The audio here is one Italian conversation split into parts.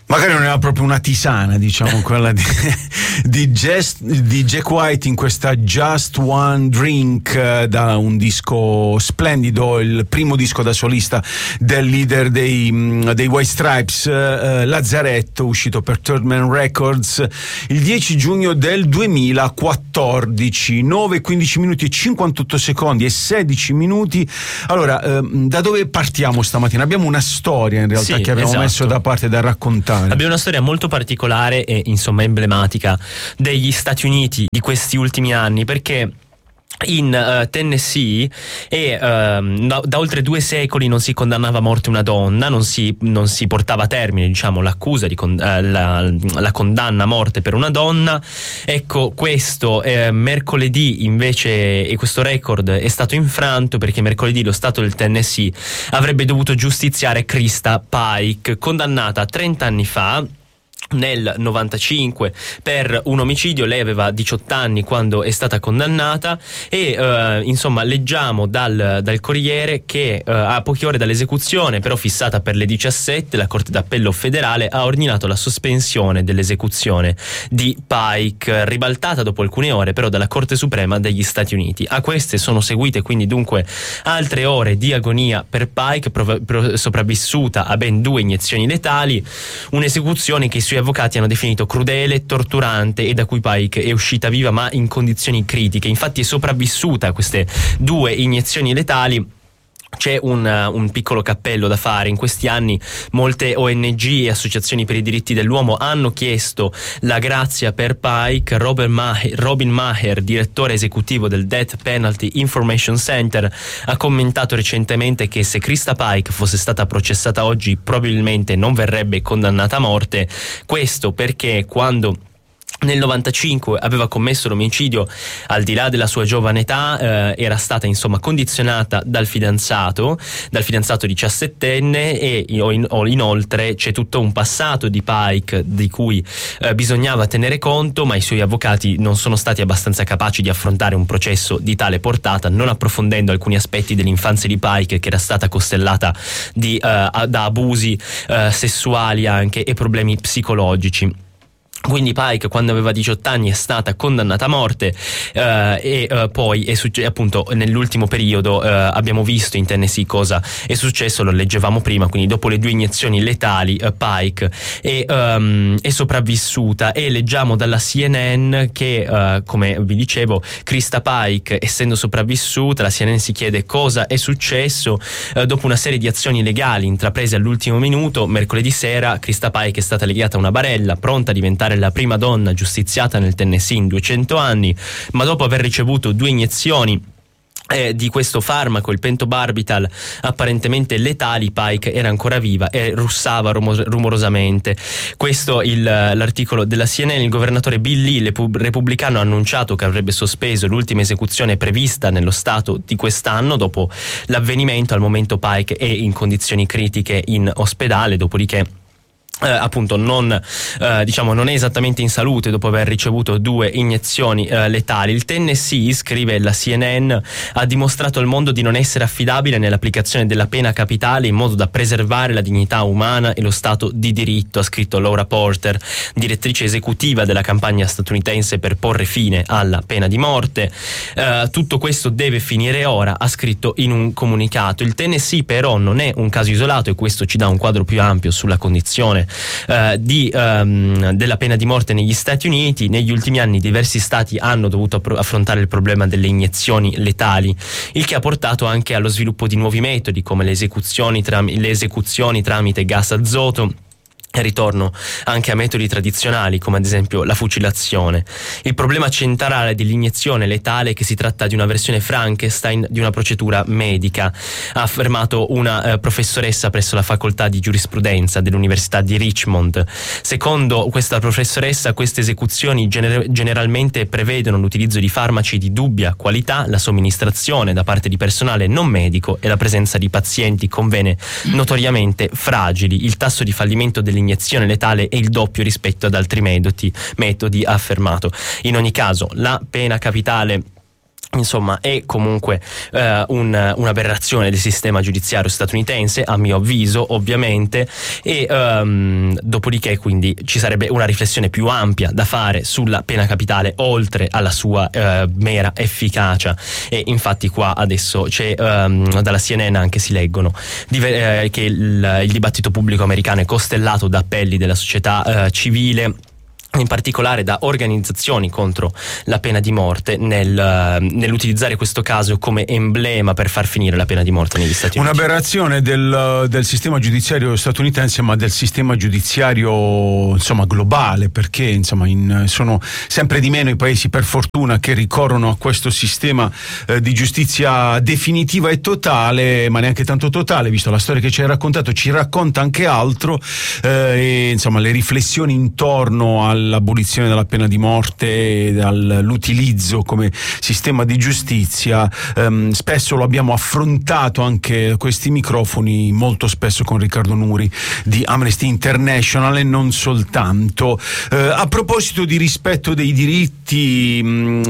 Magari non era proprio una tisana, diciamo, quella di Jack White in questa Just One Drink, da un disco splendido, il primo disco da solista del leader dei White Stripes, Lazzaretto, uscito per Third Man Records il 10 giugno del 2014, 9, 15 minuti e 58 secondi e 16 minuti. Allora, da dove partiamo stamattina? Abbiamo una storia in realtà che abbiamo messo da parte da raccontare. Abbiamo una storia molto particolare e insomma emblematica degli Stati Uniti di questi ultimi anni, perché in Tennessee da oltre 2 secoli non si condannava a morte una donna, non si portava a termine, diciamo, l'accusa di la condanna a morte per una donna. Ecco, questo mercoledì invece, e questo record è stato infranto, perché mercoledì lo Stato del Tennessee avrebbe dovuto giustiziare Krista Pike, condannata 30 anni fa nel 95 per un omicidio. Lei aveva 18 anni quando è stata condannata e insomma leggiamo dal Corriere che a poche ore dall'esecuzione, però fissata per le 17, la Corte d'Appello federale ha ordinato la sospensione dell'esecuzione di Pike, ribaltata dopo alcune ore però dalla Corte Suprema degli Stati Uniti. A queste sono seguite quindi dunque altre ore di agonia per Pike, sopravvissuta a ben 2 iniezioni letali, un'esecuzione che i suoi avvocati hanno definito crudele, torturante e da cui Pike è uscita viva ma in condizioni critiche. Infatti è sopravvissuta a queste 2 iniezioni letali. C'è un piccolo cappello da fare. In questi anni molte ONG e associazioni per i diritti dell'uomo hanno chiesto la grazia per Pike. Robin Maher, direttore esecutivo del Death Penalty Information Center, ha commentato recentemente che se Krista Pike fosse stata processata oggi probabilmente non verrebbe condannata a morte. Questo perché quando nel 95 aveva commesso l'omicidio, al di là della sua giovane età, era stata insomma condizionata dal fidanzato 17enne e inoltre c'è tutto un passato di Pike di cui bisognava tenere conto, ma i suoi avvocati non sono stati abbastanza capaci di affrontare un processo di tale portata, non approfondendo alcuni aspetti dell'infanzia di Pike, che era stata costellata da abusi sessuali anche e problemi psicologici. Quindi Pike, quando aveva 18 anni, è stata condannata a morte poi appunto nell'ultimo periodo abbiamo visto in Tennessee cosa è successo, lo leggevamo prima. Quindi dopo le 2 iniezioni letali Pike è sopravvissuta e leggiamo dalla CNN che come vi dicevo, Krista Pike, essendo sopravvissuta, la CNN si chiede cosa è successo. Dopo una serie di azioni legali intraprese all'ultimo minuto, mercoledì sera Krista Pike è stata legata a una barella, pronta a diventare la prima donna giustiziata nel Tennessee in 200 anni, ma dopo aver ricevuto 2 iniezioni di questo farmaco, il pentobarbital, apparentemente letali, Pike era ancora viva e russava rumorosamente. Questo l'articolo della CNN. Il governatore Bill Lee, repubblicano, ha annunciato che avrebbe sospeso l'ultima esecuzione prevista nello stato di quest'anno. Dopo l'avvenimento, al momento Pike è in condizioni critiche in ospedale, dopodiché appunto non è esattamente in salute dopo aver ricevuto 2 iniezioni letali. Il Tennessee, scrive la CNN, ha dimostrato al mondo di non essere affidabile nell'applicazione della pena capitale in modo da preservare la dignità umana e lo stato di diritto, ha scritto Laura Porter, direttrice esecutiva della campagna statunitense per porre fine alla pena di morte. Tutto questo deve finire ora, ha scritto in un comunicato. Il Tennessee però non è un caso isolato e questo ci dà un quadro più ampio sulla condizione della pena di morte negli Stati Uniti. Negli ultimi anni diversi stati hanno dovuto affrontare il problema delle iniezioni letali, il che ha portato anche allo sviluppo di nuovi metodi come le esecuzioni tramite gas azoto, e ritorno anche a metodi tradizionali come ad esempio la fucilazione. Il problema centrale dell'iniezione letale è che si tratta di una versione Frankenstein di una procedura medica, ha affermato una professoressa presso la facoltà di giurisprudenza dell'Università di Richmond. Secondo questa professoressa, queste esecuzioni generalmente prevedono l'utilizzo di farmaci di dubbia qualità, la somministrazione da parte di personale non medico e la presenza di pazienti con vene notoriamente fragili. Il tasso di fallimento dell'iniezione letale è il doppio rispetto ad altri metodi, ha affermato. In ogni caso, la pena capitale Insomma, è comunque un'aberrazione del sistema giudiziario statunitense, a mio avviso, ovviamente, e dopodiché quindi ci sarebbe una riflessione più ampia da fare sulla pena capitale oltre alla sua mera efficacia. E infatti qua adesso c'è dalla CNN anche si leggono che il dibattito pubblico americano è costellato da appelli della società civile, in particolare da organizzazioni contro la pena di morte, nell'utilizzare questo caso come emblema per far finire la pena di morte negli Stati Uniti. Un'aberrazione del sistema giudiziario statunitense, ma del sistema giudiziario globale, perché sono sempre di meno i paesi, per fortuna, che ricorrono a questo sistema di giustizia definitiva e totale, ma neanche tanto totale, visto la storia che ci hai raccontato. Ci racconta anche altro, e le riflessioni intorno all'abolizione della pena di morte e all'utilizzo come sistema di giustizia. Spesso lo abbiamo affrontato anche questi microfoni, molto spesso con Riccardo Nuri di Amnesty International e non soltanto. A proposito di rispetto dei diritti,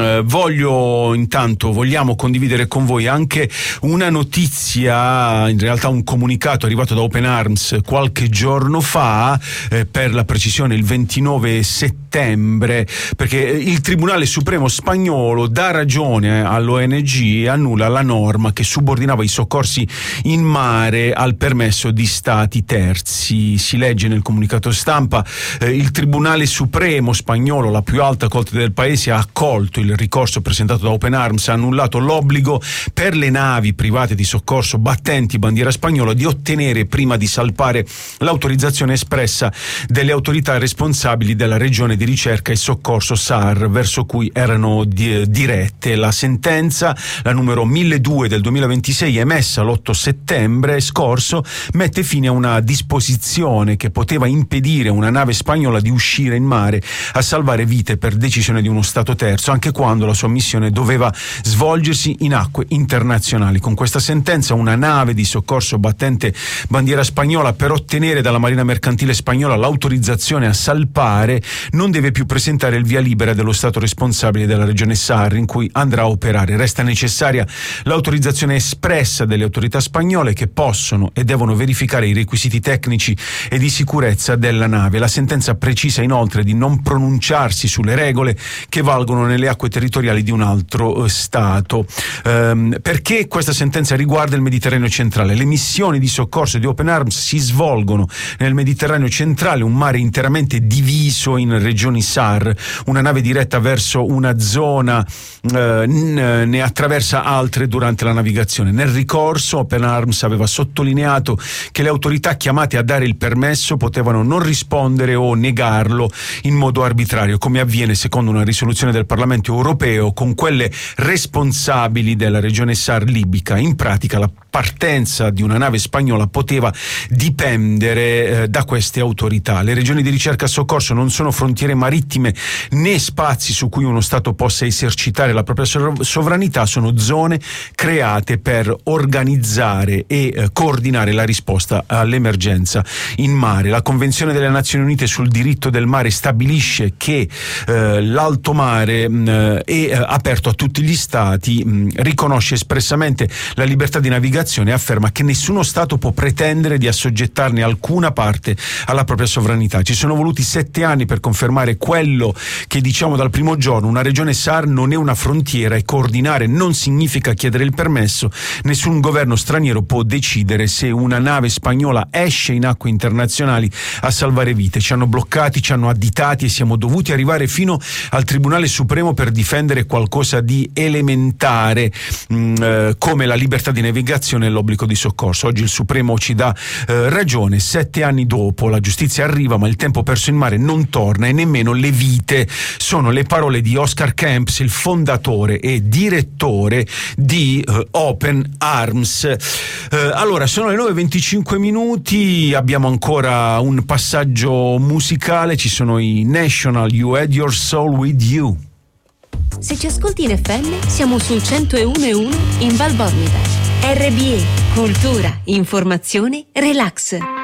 vogliamo condividere con voi anche una notizia, in realtà un comunicato arrivato da Open Arms qualche giorno fa, per la precisione il 29 settembre, perché il Tribunale Supremo spagnolo dà ragione all'ONG e annulla la norma che subordinava i soccorsi in mare al permesso di stati terzi. Si legge nel comunicato stampa: il Tribunale Supremo spagnolo, la più alta corte del paese, ha accolto il ricorso presentato da Open Arms, ha annullato l'obbligo per le navi private di soccorso battenti bandiera spagnola di ottenere, prima di salpare, l'autorizzazione espressa delle autorità responsabili della regione di ricerca e soccorso SAR verso cui erano dirette. La sentenza, la numero 1002 del 2026, emessa l'8 settembre scorso, mette fine a una disposizione che poteva impedire a una nave spagnola di uscire in mare a salvare vite per decisione di uno stato terzo, anche quando la sua missione doveva svolgersi in acque internazionali. Con questa sentenza una nave di soccorso battente bandiera spagnola, per ottenere dalla Marina Mercantile spagnola l'autorizzazione a salpare, non deve più presentare il via libera dello stato responsabile della regione SAR in cui andrà a operare. Resta necessaria l'autorizzazione espressa delle autorità spagnole, che possono e devono verificare i requisiti tecnici e di sicurezza della nave. La sentenza precisa inoltre di non pronunciarsi sulle regole che valgono nelle acque territoriali di un altro stato. Perché questa sentenza riguarda il Mediterraneo centrale? Le missioni di soccorso di Open Arms si svolgono nel Mediterraneo centrale, un mare interamente diviso in regioni SAR. Una nave diretta verso una zona ne attraversa altre durante la navigazione. Nel ricorso Open Arms aveva sottolineato che le autorità chiamate a dare il permesso potevano non rispondere o negarlo in modo arbitrario, come avviene secondo una risoluzione del Parlamento europeo con quelle responsabili della regione SAR libica. In pratica la partenza di una nave spagnola poteva dipendere da queste autorità. Le regioni di ricerca e soccorso non sono frontiere marittime né spazi su cui uno Stato possa esercitare la propria sovranità, sono zone create per organizzare e coordinare la risposta all'emergenza in mare. La Convenzione delle Nazioni Unite sul diritto del mare stabilisce che l'alto mare è aperto a tutti gli Stati, riconosce espressamente la libertà di navigazione e afferma che nessuno Stato può pretendere di assoggettarne alcuna parte alla propria sovranità. Ci sono voluti 7 anni per confermare quello che diciamo dal primo giorno: una regione SAR non è una frontiera e coordinare non significa chiedere il permesso. Nessun governo straniero può decidere se una nave spagnola esce in acque internazionali a salvare vite. Ci hanno bloccati, ci hanno additati e siamo dovuti arrivare fino al Tribunale Supremo per difendere qualcosa di elementare come la libertà di navigazione e l'obbligo di soccorso. Oggi il Supremo ci dà ragione. 7 anni dopo la giustizia arriva, ma il tempo perso in mare non torna e nemmeno le vite. Sono le parole di Oscar Camps, il fondatore e direttore di Open Arms. Allora, sono le 9:25, abbiamo ancora un passaggio musicale, ci sono i National, You Had Your Soul With You. Se ci ascolti in FM siamo sul 101.1 in Val Bormida. RBE, cultura, informazione, relax.